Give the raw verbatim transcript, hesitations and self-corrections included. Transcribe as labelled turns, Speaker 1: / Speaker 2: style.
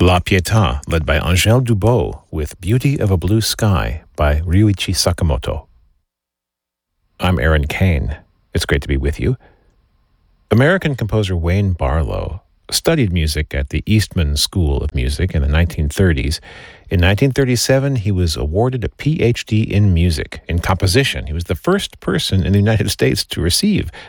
Speaker 1: La Pietà, led by Angèle Dubot, with Beauty of a Blue Sky by Ryuichi Sakamoto. I'm Aaron Kane. It's great to be with you. American composer Wayne Barlow studied music at the Eastman School of Music in the nineteen thirties. In nineteen thirty-seven, he was awarded a P H D in music, in composition. He was the first person in the United States to receive